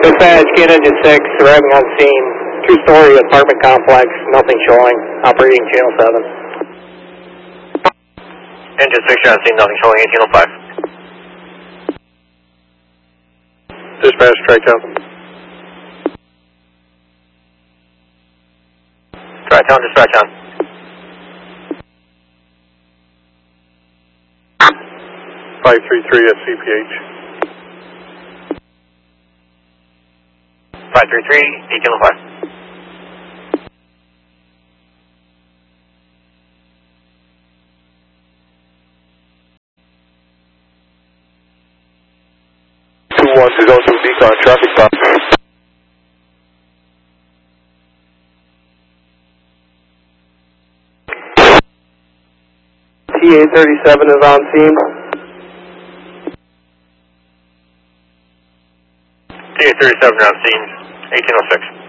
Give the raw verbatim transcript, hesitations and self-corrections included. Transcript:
Dispatch, Kid Engine six, arriving on scene. Two-story apartment complex, nothing showing. Operating channel seven. Engine six, you're on scene, nothing showing, eighteen oh five. Dispatch, Tri-Town. Tri-Town, dispatch on. five three three at C P H. five three three, eighteen oh five. two one to go to Beacon, traffic stop. T A thirty-seven is on scene. T A thirty-seven on scene, eighteen oh six.